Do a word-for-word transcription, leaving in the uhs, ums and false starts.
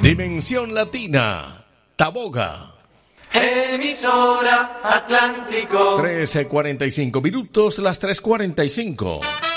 Dimensión Latina, Taboga. Emisora Atlántico. trece cuarenta y cinco minutos, las tres cuarenta y cinco.